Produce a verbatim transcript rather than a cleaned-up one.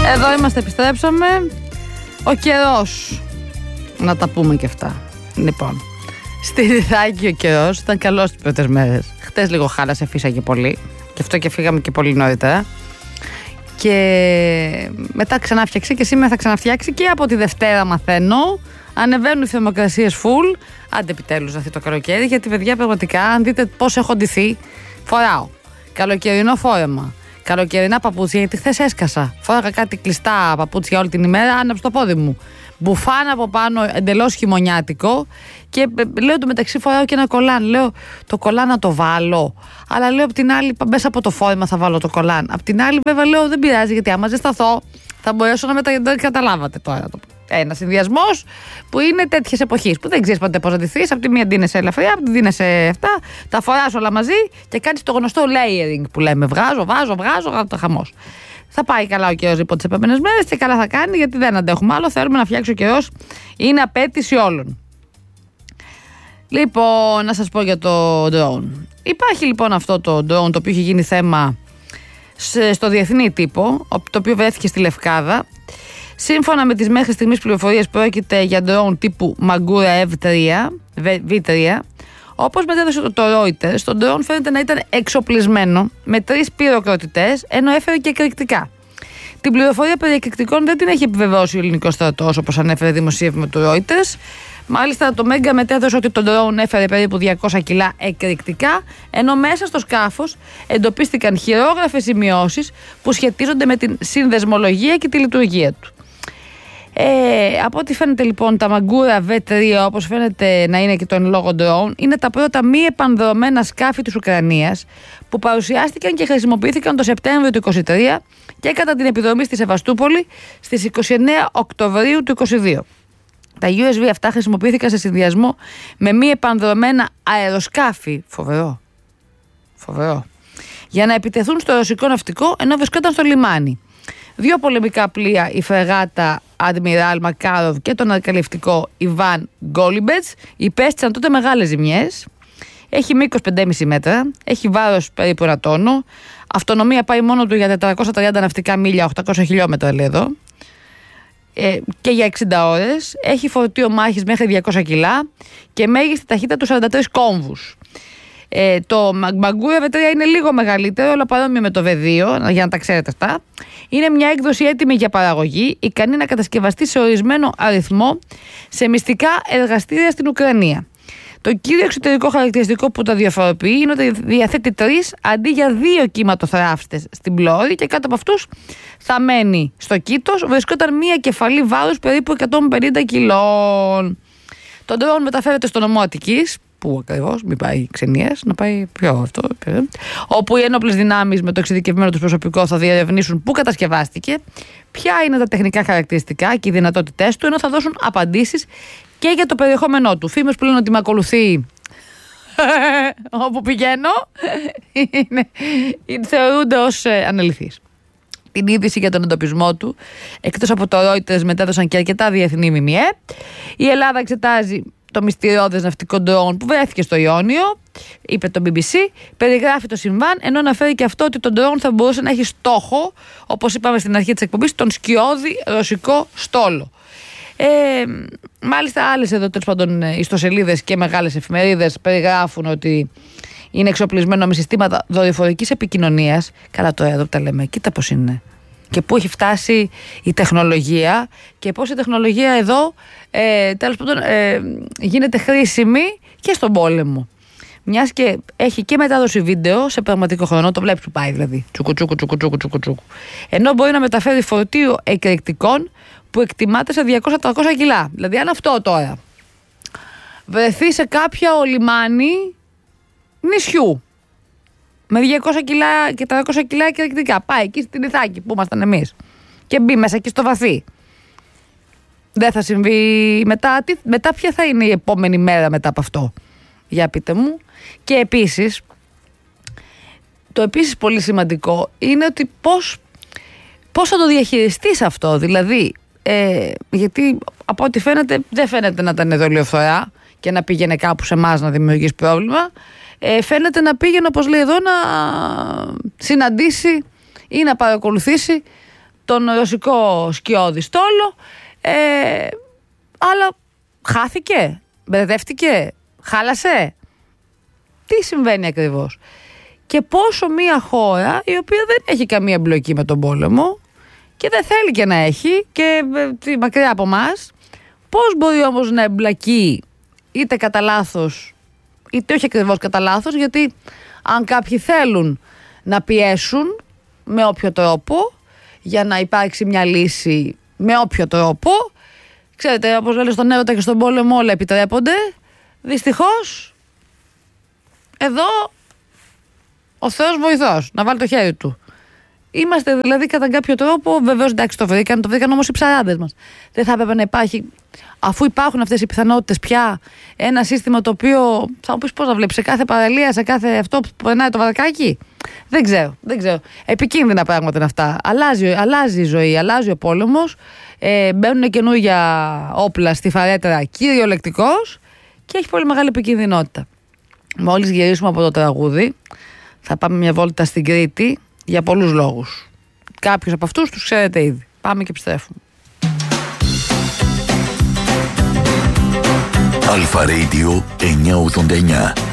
Εδώ είμαστε, επιστρέψαμε. Ο καιρός. Να τα πούμε και αυτά. Λοιπόν, στη Ρυθάκη ο καιρός ήταν καλός τις πρώτες μέρες. Χτες λίγο χάλασε, φύσαγε πολύ. Γι' αυτό και φύγαμε και πολύ νωρίτερα. Και μετά ξανάφτιαξε και σήμερα θα ξαναφτιάξει και από τη Δευτέρα μαθαίνω. Ανεβαίνουν οι θερμοκρασίες full. Άντε επιτέλους αυτή το καλοκαίρι, γιατί παιδιά πραγματικά αν δείτε πώς έχω ντυθεί, φοράω καλοκαιρινό φόρεμα, καλοκαιρινά παπούτσια, γιατί χθες έσκασα. Φόραγα κάτι κλειστά παπούτσια όλη την ημέρα, άναψε το πόδι μου. Μπουφάν από πάνω, εντελώς χειμωνιάτικο. Και λέω το μεταξύ φοράω και ένα κολάν. Λέω το κολάν να το βάλω. Αλλά λέω απ' την άλλη, μέσα από το φόρεμα θα βάλω το κολάν. Απ' την άλλη, βέβαια λέω δεν πειράζει, γιατί άμα ζεσταθώ θα μπορέσω να μετα... Δεν καταλάβατε τώρα. Ένα συνδυασμό που είναι τέτοια εποχή που δεν ξέρει ποτέ πώ να ντυθεί. Απ' τη μία ντύνεσαι ελαφριά, απ' τη ντύνεσαι αυτά. Τα φορά όλα μαζί και κάνει το γνωστό layering που λέμε. Βγάζω, βάζω, βγάζω, βγάζω το χαμό. Θα πάει καλά ο καιρός λοιπόν τις επόμενες μέρες και καλά θα κάνει, γιατί δεν αντέχουμε άλλο. Θέλουμε να φτιάξει ο καιρός. Είναι απέτηση όλων. Λοιπόν, να σας πω για το drone. Υπάρχει λοιπόν αυτό το drone το οποίο έχει γίνει θέμα στο διεθνή τύπο, το οποίο βρέθηκε στη Λευκάδα. Σύμφωνα με τις μέχρι στιγμής πληροφορίες, πρόκειται για drone τύπου Magura βι τρία, βι τρία. Όπως μετέδωσε το, το Reuters, το drone φαίνεται να ήταν εξοπλισμένο με τρεις πυροκροτητές, ενώ έφερε και εκρηκτικά. Την πληροφορία περί εκρηκτικών δεν την έχει επιβεβαιώσει ο ελληνικός στρατός, όπως ανέφερε δημοσίευμα του Reuters. Μάλιστα, το Μέγκα μετέδωσε ότι το drone έφερε περίπου διακόσια κιλά εκρηκτικά, ενώ μέσα στο σκάφος εντοπίστηκαν χειρόγραφες σημειώσεις που σχετίζονται με την συνδεσμολογία και τη λειτουργία του. Ε, από ό,τι φαίνεται λοιπόν τα Magura βι τρία, όπως φαίνεται να είναι και το εν λόγω drone, είναι τα πρώτα μη επανδρωμένα σκάφη της Ουκρανίας που παρουσιάστηκαν και χρησιμοποιήθηκαν το Σεπτέμβριο του είκοσι τρία και κατά την επιδρομή στη Σεβαστούπολη στις είκοσι εννέα Οκτωβρίου του είκοσι δύο. Τα γιου ες βι αυτά χρησιμοποιήθηκαν σε συνδυασμό με μη επανδρωμένα αεροσκάφη. Φοβερό. Φοβερό. Για να επιτεθούν στο ρωσικό ναυτικό ενώ βρισκόταν στο λιμάνι. Δύο πολεμικά πλοία, η φρεγάτα Admiral Makarov και το ανακαλυφτικό Ιβάν Γκόλιμπετς, υπέστησαν τότε μεγάλες ζημιές. Έχει μήκος πέντε κόμμα πέντε μέτρα, έχει βάρος περίπου ένα τόνο, αυτονομία πάει μόνο του για τετρακόσια τριάντα ναυτικά μίλια, οκτακόσια χιλιόμετρα λέει εδώ, ε, και για εξήντα ώρες, έχει φορτίο μάχης μέχρι διακόσια κιλά και μέγιστη ταχύτητα του σαράντα τρεις κόμβους. Ε, το Magura βι τρία είναι λίγο μεγαλύτερο, αλλά παρόμοιο με το βι δύο, για να τα ξέρετε αυτά. Είναι μια έκδοση έτοιμη για παραγωγή, ικανή να κατασκευαστεί σε ορισμένο αριθμό σε μυστικά εργαστήρια στην Ουκρανία. Το κύριο εξωτερικό χαρακτηριστικό που τα διαφοροποιεί είναι ότι διαθέτει τρεις αντί για δύο κύματοθράφστες στην πλώρη και κάτω από αυτούς θα μένει στο κήτος βρισκόταν μια κεφαλή βάρους περίπου εκατόν πενήντα κιλών. Το drone μεταφέρεται στο νομό Αττικής. Πού ακριβώς, μην πάει ξενίες, να πάει πιο αυτό. Όπου οι ένοπλες δυνάμεις με το εξειδικευμένο του προσωπικό θα διερευνήσουν πού κατασκευάστηκε, ποια είναι τα τεχνικά χαρακτηριστικά και οι δυνατότητές του, ενώ θα δώσουν απαντήσεις και για το περιεχόμενό του. Φήμες που λένε ότι με ακολουθεί όπου πηγαίνω είναι, είναι, θεωρούνται ως ε, αναλυθείς. Την είδηση για τον εντοπισμό του, εκτός από το Reuters, μετέδωσαν και αρκετά διεθνή ΜΜΕ. Η Ελλάδα εξετάζει το μυστηριώδες ναυτικό drone που βρέθηκε στο Ιόνιο, είπε το μπι μπι σι, περιγράφει το συμβάν, ενώ αναφέρει και αυτό ότι το drone θα μπορούσε να έχει στόχο, όπως είπαμε στην αρχή της εκπομπής, τον σκιώδη ρωσικό στόλο. Ε, μάλιστα άλλες εδώ τέλος πάντων ιστοσελίδες και μεγάλες εφημερίδες περιγράφουν ότι είναι εξοπλισμένο με συστήματα δορυφορικής επικοινωνίας. Καλά τώρα εδώ τα λέμε, κοίτα πώς είναι. Και πού έχει φτάσει η τεχνολογία και πώς η τεχνολογία εδώ ε, τέλος πάντων ε, γίνεται χρήσιμη και στον πόλεμο. Μιας και έχει και μετάδοση βίντεο σε πραγματικό χρόνο, το βλέπεις που πάει δηλαδή. Τσουκου τσουκου τσουκου τσουκου τσουκου τσουκου. Ενώ μπορεί να μεταφέρει φορτίο εκρηκτικών που εκτιμάται σε διακόσια με τριακόσια κιλά. Δηλαδή αν αυτό τώρα βρεθεί σε κάποια λιμάνι νησιού με διακόσια κιλά και τριακόσια κιλά εκρηκτικά, πάει εκεί στην Ιθάκη που ήμασταν εμείς και μπει μέσα εκεί στο βαθύ, δεν θα συμβεί μετά? Τι, μετά ποια θα είναι η επόμενη μέρα μετά από αυτό? Για πείτε μου. Και επίσης, το επίσης πολύ σημαντικό είναι ότι πώς, πώς θα το διαχειριστείς αυτό. Δηλαδή, ε, γιατί από ό,τι φαίνεται δεν φαίνεται να ήταν δολιοφθορά και να πήγαινε κάπου σε εμάς να δημιουργήσει πρόβλημα. Ε, φαίνεται να πήγαινε, όπως λέει εδώ, να συναντήσει ή να παρακολουθήσει τον ρωσικό σκιώδη στόλο, ε, αλλά χάθηκε, μπερδεύτηκε, χάλασε. Τι συμβαίνει ακριβώς? Και πόσο μια χώρα η οποία δεν έχει καμία εμπλοκή με τον πόλεμο και δεν θέλει και να έχει και ε, μακριά από μας, πώς μπορεί όμως να εμπλακεί είτε κατά λάθος είτε όχι ακριβώς κατά λάθος, γιατί αν κάποιοι θέλουν να πιέσουν με όποιο τρόπο για να υπάρξει μια λύση με όποιο τρόπο, ξέρετε, όπως λένε στον έρωτα και στον πόλεμο όλα επιτρέπονται, δυστυχώς εδώ ο Θεός βοηθός να βάλει το χέρι του. Είμαστε δηλαδή κατά κάποιο τρόπο, βεβαίως εντάξει το βρήκαν, το βρήκαν όμως οι ψαράδες μας. Δεν θα έπρεπε να υπάρχει, αφού υπάρχουν αυτές οι πιθανότητες πια, ένα σύστημα το οποίο θα μου πεις πώς να βλέπεις σε κάθε παραλία, σε κάθε αυτό που περνάει το βαρκάκι. Δεν ξέρω, δεν ξέρω. Επικίνδυνα πράγματα είναι αυτά. Αλλάζει, αλλάζει η ζωή, αλλάζει ο πόλεμος, ε, μπαίνουν καινούργια όπλα στη φαρέτρα κυριολεκτικώς και έχει πολύ μεγάλη επικίνδυνοτητα. Μόλις γυρίσουμε από το τραγούδι, θα πάμε μια βόλτα στην Κρήτη για πολλούς λόγους. Κάποιους από αυτούς τους ξέρετε ήδη. Πάμε και επιστρέφουμε. Αλφα Radio εννιακόσια ογδόντα εννιά.